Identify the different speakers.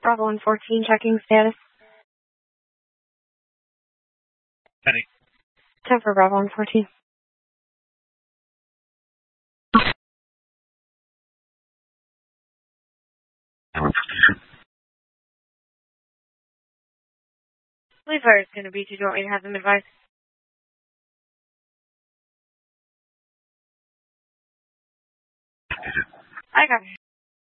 Speaker 1: Bravo 114, checking status.
Speaker 2: Penny.
Speaker 1: 10 for Bravo 114. Police fire is going to be. Do you want me to have them advised? I got it.